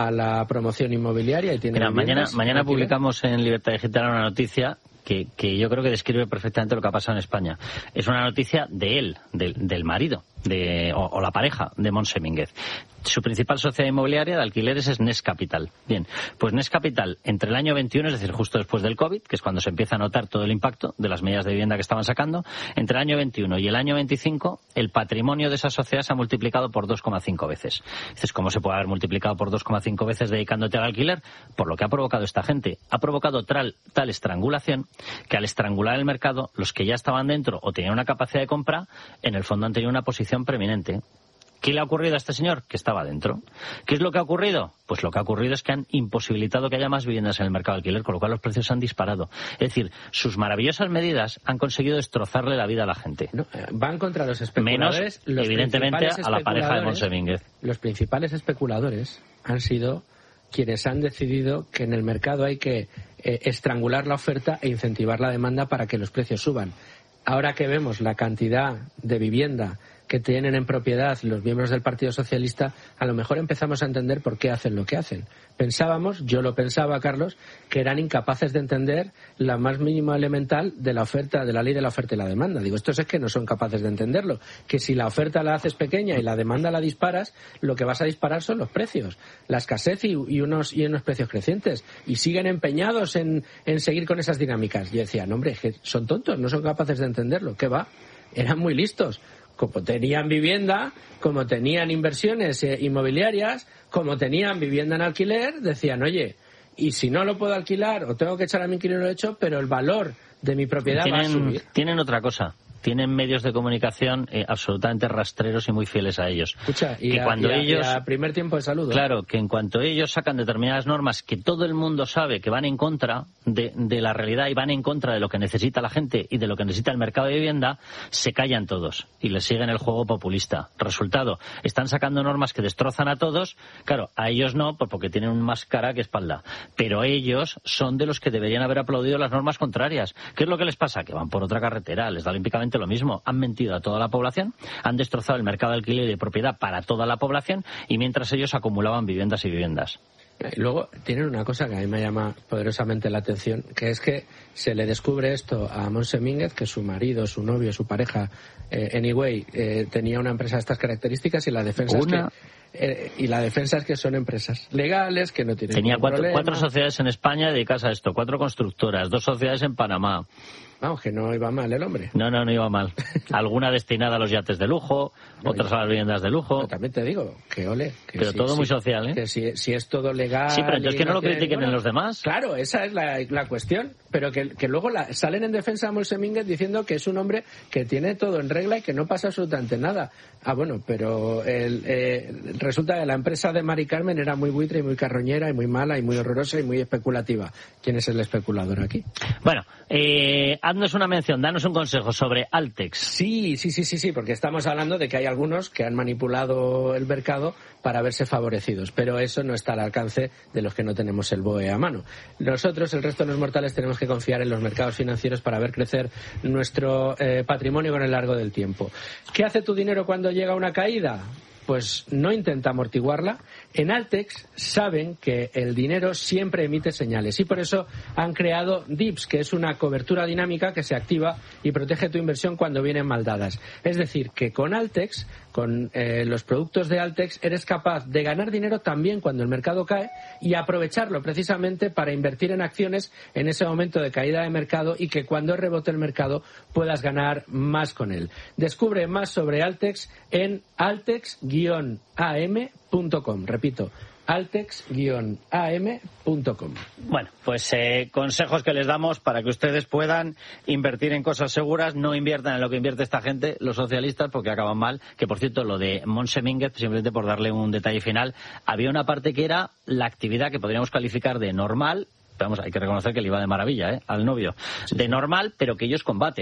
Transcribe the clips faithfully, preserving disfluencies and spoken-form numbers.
a la promoción inmobiliaria y tiene Mira, mañana, mañana publicamos en Libertad Digital una noticia que, que yo creo que describe perfectamente lo que ha pasado en España. Es una noticia de él, del, del marido, de, o, o la pareja de Montse Mínguez. Su principal sociedad inmobiliaria de alquileres es Nest Capital. Bien, pues Nest Capital, entre el año veintiuno, es decir, justo después del COVID, que es cuando se empieza a notar todo el impacto de las medidas de vivienda que estaban sacando, entre el año veintiuno y el año veinticinco, el patrimonio de esa sociedad se ha multiplicado por dos coma cinco veces. Dices, ¿cómo se puede haber multiplicado por dos coma cinco veces dedicándote al alquiler? Por lo que ha provocado esta gente. Ha provocado tal, tal estrangulación que al estrangular el mercado, los que ya estaban dentro o tenían una capacidad de compra, en el fondo han tenido una posición preeminente. ¿Qué le ha ocurrido a este señor? Que estaba dentro. ¿Qué es lo que ha ocurrido? Pues lo que ha ocurrido es que han imposibilitado que haya más viviendas en el mercado de alquiler, con lo cual los precios se han disparado. Es decir, sus maravillosas medidas han conseguido destrozarle la vida a la gente. No, van contra los especuladores. Menos, los evidentemente, a la pareja de Montse Mínguez. Los principales especuladores han sido quienes han decidido que en el mercado hay que eh, estrangular la oferta e incentivar la demanda para que los precios suban. Ahora que vemos la cantidad de vivienda que tienen en propiedad los miembros del Partido Socialista, a lo mejor empezamos a entender por qué hacen lo que hacen. Pensábamos, yo lo pensaba, Carlos, que eran incapaces de entender la más mínima elemental de la oferta, de la ley de la oferta y la demanda. Digo, estos es que no son capaces de entenderlo. Que si la oferta la haces pequeña y la demanda la disparas, lo que vas a disparar son los precios, la escasez y, y unos y unos precios crecientes. Y siguen empeñados en, en seguir con esas dinámicas. Yo decía, no, hombre, que son tontos, no son capaces de entenderlo. ¿Qué va? Eran muy listos. Como tenían vivienda, como tenían inversiones eh, inmobiliarias, como tenían vivienda en alquiler, decían, oye, y si no lo puedo alquilar o tengo que echar a mi inquilino hecho, pero el valor de mi propiedad tienen, va a subir. Tienen otra cosa. Tienen medios de comunicación eh, absolutamente rastreros y muy fieles a ellos. Escucha, y, que a, cuando y, a, ellos, y a primer tiempo de saludo. Claro, que en cuanto ellos sacan determinadas normas que todo el mundo sabe que van en contra de, de la realidad y van en contra de lo que necesita la gente y de lo que necesita el mercado de vivienda, se callan todos y les siguen el juego populista. Resultado, están sacando normas que destrozan a todos. Claro, a ellos no, pues porque tienen más cara que espalda. Pero ellos son de los que deberían haber aplaudido las normas contrarias. ¿Qué es lo que les pasa? Que van por otra carretera, les da olímpicamente lo mismo. Han mentido a toda la población, han destrozado el mercado de alquiler y de propiedad para toda la población, y mientras ellos acumulaban viviendas y viviendas. Y luego tienen una cosa que a mí me llama poderosamente la atención, que es que se le descubre esto a Montse Mínguez, que su marido, su novio, su pareja, eh, anyway, eh, tenía una empresa de estas características, y la defensa una... es que Eh, y la defensa es que son empresas legales, que no tienen Tenía ningún cuatro, problema. cuatro sociedades en España dedicadas a esto, cuatro constructoras, dos sociedades en Panamá. Vamos, que no iba mal el hombre. No, no, no iba mal. Alguna destinada a los yates de lujo, no, otras a las viviendas de lujo. Pero también te digo, que ole. Que pero sí, todo sí, muy social, ¿eh? Que si, si es todo legal... Sí, pero entonces que no lo critiquen bueno, en los demás. Claro, esa es la, la cuestión. Pero que, que luego la, salen en defensa de Montse Mínguez diciendo que es un hombre que tiene todo en regla y que no pasa absolutamente nada. Ah, bueno, pero el, eh, resulta que la empresa de Mari Carmen era muy buitre y muy carroñera y muy mala y muy horrorosa y muy especulativa. ¿Quién es el especulador aquí? Bueno, eh, haznos una mención, danos un consejo sobre Altex. Sí, sí, sí, sí, sí, porque estamos hablando de que hay algunos que han manipulado el mercado para verse favorecidos, pero eso no está al alcance de los que no tenemos el B O E a mano. Nosotros, el resto de los mortales, tenemos que confiar en los mercados financieros para ver crecer nuestro eh, patrimonio con el largo del tiempo. ¿Qué hace tu dinero cuando llega una caída? Pues no intenta amortiguarla. En Altex saben que el dinero siempre emite señales y por eso han creado D I P S, que es una cobertura dinámica que se activa y protege tu inversión cuando vienen mal dadas. Es decir, que con Altex, con eh, los productos de Altex, eres capaz de ganar dinero también cuando el mercado cae y aprovecharlo precisamente para invertir en acciones en ese momento de caída de mercado y que cuando rebote el mercado puedas ganar más con él. Descubre más sobre Altex en altex guion a m punto com. Repito, altex guion a m punto com. Bueno, pues eh, consejos que les damos para que ustedes puedan invertir en cosas seguras, no inviertan en lo que invierte esta gente, los socialistas, porque acaban mal. Que, por cierto, lo de Montse Mínguez, simplemente por darle un detalle final, había una parte que era la actividad que podríamos calificar de normal. Vamos, hay que reconocer que le iba de maravilla, ¿eh?, al novio. De normal, pero que ellos combaten.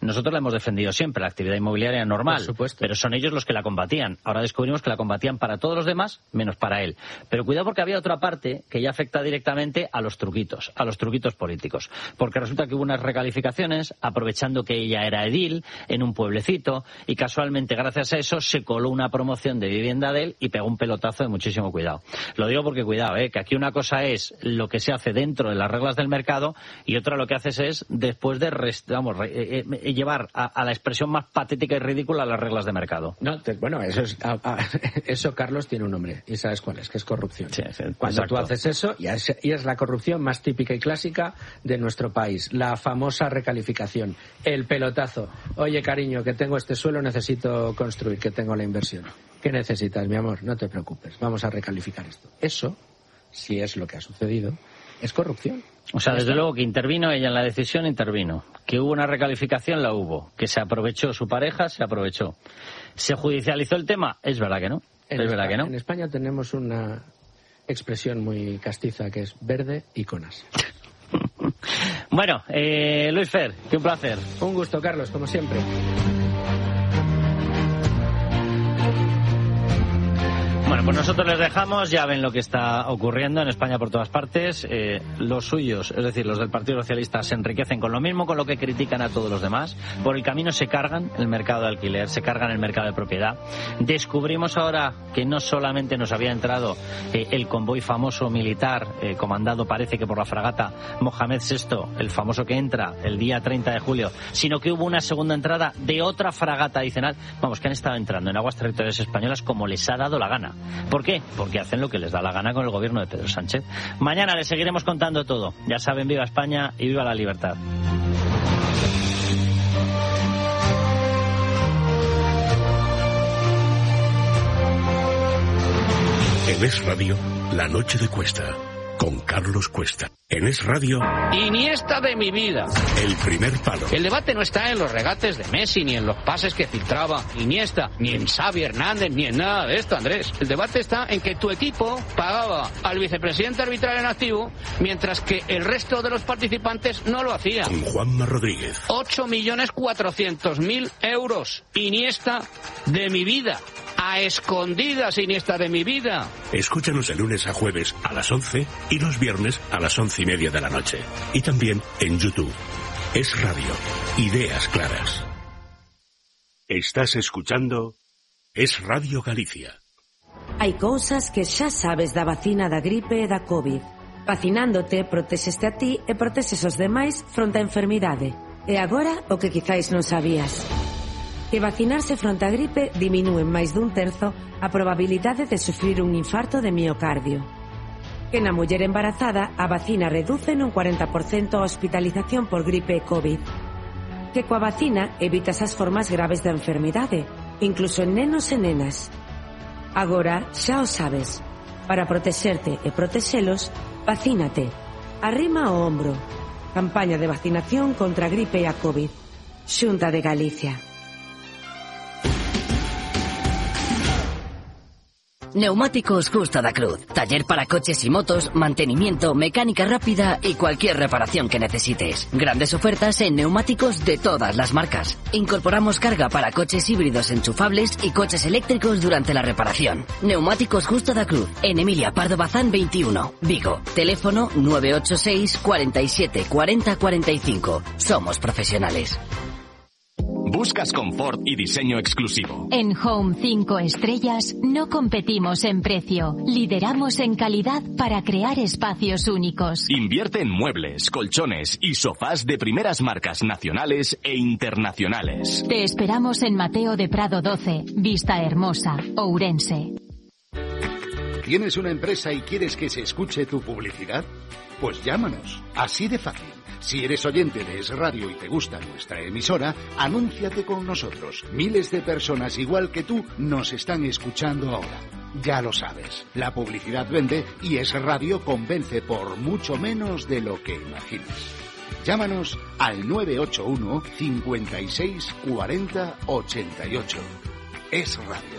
nosotros la hemos defendido siempre, la actividad inmobiliaria normal, por supuesto, pero son ellos los que la combatían. Ahora descubrimos que la combatían para todos los demás, menos para él. Pero cuidado, porque había otra parte que ya afecta directamente a los truquitos, a los truquitos políticos. Porque resulta que hubo unas recalificaciones, aprovechando que ella era edil en un pueblecito, y casualmente, gracias a eso, se coló una promoción de vivienda de él y pegó un pelotazo de muchísimo cuidado. Lo digo porque cuidado, ¿eh? que aquí una cosa es lo que se hace dentro de las reglas del mercado y otra lo que haces es, después de rest, vamos, eh, eh, llevar a, a la expresión más patética y ridícula las reglas de mercado. No, te, bueno, eso es, a, a, eso, Carlos, tiene un nombre, y sabes cuál es, que es corrupción. Sí, sí, Cuando exacto. tú haces eso, y es, y es la corrupción más típica y clásica de nuestro país, la famosa recalificación, el pelotazo. Oye, cariño, que tengo este suelo, necesito construir, que tengo la inversión. ¿Qué necesitas, mi amor? No te preocupes, vamos a recalificar esto. Eso, si es lo que ha sucedido, es corrupción. O sea, desde luego que intervino ella en la decisión, intervino. Que hubo una recalificación, la hubo. Que se aprovechó su pareja, se aprovechó. ¿Se judicializó el tema? Es verdad que no. En es España, verdad que no. En España tenemos una expresión muy castiza que es verde y conas. Bueno, eh, Luis Fer, qué un placer. Un gusto, Carlos, como siempre. Bueno, pues nosotros les dejamos, ya ven lo que está ocurriendo en España por todas partes. Eh, los suyos, es decir, los del Partido Socialista, se enriquecen con lo mismo, con lo que critican a todos los demás. Por el camino se cargan el mercado de alquiler, se cargan el mercado de propiedad. Descubrimos ahora que no solamente nos había entrado eh, el convoy famoso militar, eh, comandado parece que por la fragata Mohamed sexto, el famoso que entra el día treinta de julio, sino que hubo una segunda entrada de otra fragata adicional. Vamos, que han estado entrando en aguas territoriales españolas como les ha dado la gana. ¿Por qué? Porque hacen lo que les da la gana con el gobierno de Pedro Sánchez. Mañana les seguiremos contando todo. Ya saben, viva España y viva la libertad. En Es Radio, La Noche de Cuesta, con Carlos Cuesta. En Es Radio, Iniesta de mi vida. El Primer Palo. El debate no está en los regates de Messi, ni en los pases que filtraba Iniesta, ni en Xavi Hernández, ni en nada de esto, Andrés. El debate está en que tu equipo pagaba al vicepresidente arbitral en activo, mientras que el resto de los participantes no lo hacían. Con Juanma Rodríguez. ocho millones cuatrocientos mil euros. Iniesta de mi vida. A escondidas, Iniesta de mi vida. Escúchanos de lunes a jueves a las once y los viernes a las once y media de la noche. Y también en YouTube. Es Radio. Ideas claras. Estás escuchando Es Radio Galicia. Hai cousas que xa sabes da vacina da gripe e da COVID. Vacinándote, protexeste a ti e protexes os demais fronte á enfermidade. E agora, o que quizáis non sabías. Que vacinarse fronte a gripe diminúe en máis dun terzo a probabilidade de sufrir un infarto de miocardio. Que na muller embarazada a vacina reduce nun cuarenta por cento a hospitalización por gripe e COVID. Que coa vacina evitas as formas graves da enfermidade, incluso en nenos e nenas. Agora xa o sabes. Para protexerte e protexelos, vacínate. Arrima o ombro. Campaña de vacinación contra a gripe e a COVID. Xunta de Galicia. Neumáticos Justa da Cruz. Taller para coches y motos, mantenimiento, mecánica rápida y cualquier reparación que necesites. Grandes ofertas en neumáticos de todas las marcas. Incorporamos carga para coches híbridos enchufables y coches eléctricos durante la reparación. Neumáticos Justa da Cruz. En Emilia Pardo Bazán veintiuno, Vigo. Teléfono nueve ocho seis, cuarenta y siete, cuarenta, cuarenta y cinco. Somos profesionales. Buscas confort y diseño exclusivo. En Home cinco Estrellas no competimos en precio, lideramos en calidad para crear espacios únicos. Invierte en muebles, colchones y sofás de primeras marcas nacionales e internacionales. Te esperamos en Mateo de Prado doce, Vista Hermosa, Ourense. ¿Tienes una empresa y quieres que se escuche tu publicidad? Pues llámanos, así de fácil. Si eres oyente de Es Radio y te gusta nuestra emisora, anúnciate con nosotros. Miles de personas igual que tú nos están escuchando ahora. Ya lo sabes, la publicidad vende y Es Radio convence por mucho menos de lo que imaginas. Llámanos al nueve ocho uno, cincuenta y seis, cuarenta, ochenta y ocho. Es Radio.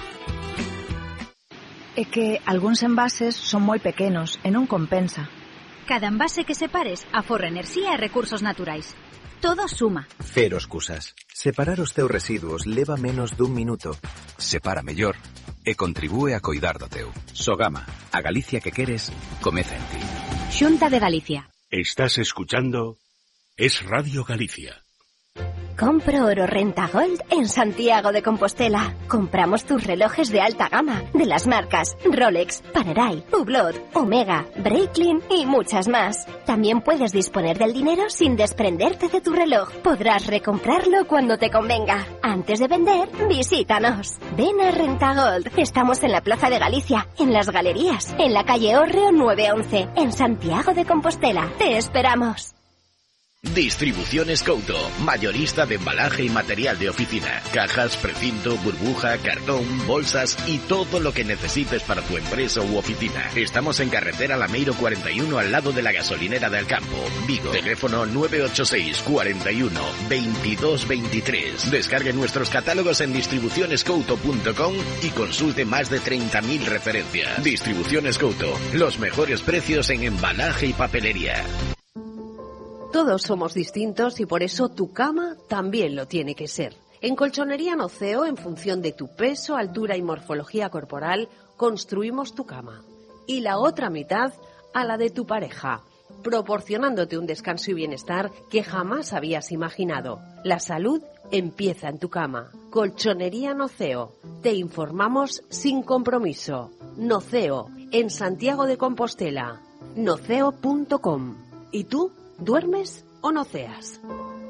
É que algúns envases son moi pequenos e non compensa. Cada envase que separes aforra enerxía e recursos naturais. Todo suma. Cero excusas. Separar os teus residuos leva menos dun minuto. Separa mellor e contribúe a coidar do teu. Sogama, a Galicia que queres, comeza en ti. Xunta de Galicia. Estás escuchando Es Radio Galicia. Compro oro Rentagold en Santiago de Compostela. Compramos tus relojes de alta gama, de las marcas Rolex, Panerai, Hublot, Omega, Breitling y muchas más. También puedes disponer del dinero sin desprenderte de tu reloj. Podrás recomprarlo cuando te convenga. Antes de vender, visítanos. Ven a Rentagold. Estamos en la Plaza de Galicia, en Las Galerías, en la calle Hórreo nueve once, en Santiago de Compostela. Te esperamos. Distribuciones Couto, mayorista de embalaje y material de oficina, cajas, precinto, burbuja, cartón, bolsas y todo lo que necesites para tu empresa u oficina. Estamos en carretera Lameiro cuarenta y uno al lado de la gasolinera del Campo, Vigo. Teléfono nueve ocho seis, cuarenta y uno, veintidós veintitrés. Descargue nuestros catálogos en distribuciones couto punto com y consulte más de treinta mil referencias. Distribuciones Couto, los mejores precios en embalaje y papelería. Todos somos distintos y por eso tu cama también lo tiene que ser. En Colchonería Noceo, en función de tu peso, altura y morfología corporal, construimos tu cama. Y la otra mitad a la de tu pareja, proporcionándote un descanso y bienestar que jamás habías imaginado. La salud empieza en tu cama. Colchonería Noceo. Te informamos sin compromiso. Noceo, en Santiago de Compostela. noceo punto com. ¿Y tú? ¿Duermes o noceas?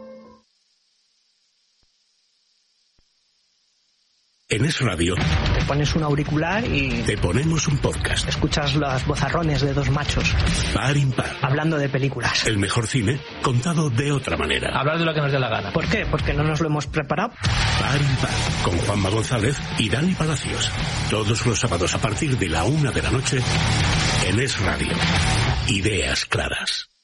En Es Radio te pones un auricular y te ponemos un podcast. Escuchas los vozarrones de dos machos par impar, hablando de películas. El mejor cine contado de otra manera. Hablar de lo que nos dé la gana. ¿Por qué? Porque no nos lo hemos preparado. Par impar, con Juanma González y Dani Palacios. Todos los sábados a partir de la una de la noche en Es Radio. Ideas claras.